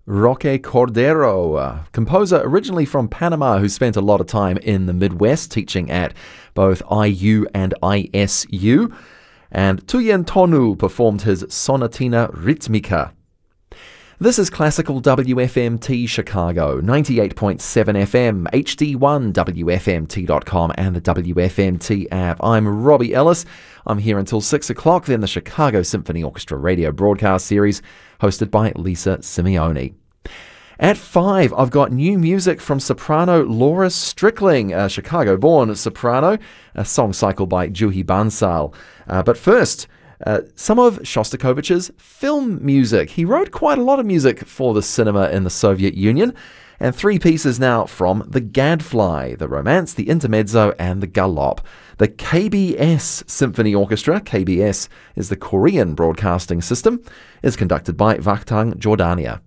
Roque Cordero, a composer originally from Panama who spent a lot of time in the Midwest teaching at both IU and ISU. And Tuyen Tonu performed his Sonatina Ritmica. This is Classical WFMT Chicago, 98.7 FM, HD1, WFMT.com and the WFMT app. I'm Robbie Ellis. I'm here until 6 o'clock, then the Chicago Symphony Orchestra radio broadcast series hosted by Lisa Simeone. At 5, I've got new music from soprano Laura Strickling, a Chicago-born soprano, a song cycle by Juhi Bansal. But first, some of Shostakovich's film music. He wrote quite a lot of music for the cinema in the Soviet Union, and 3 pieces now from The Gadfly, the Romance, the Intermezzo, and the Galop. The KBS Symphony Orchestra, KBS is the Korean broadcasting system, is conducted by Vakhtang Jordania.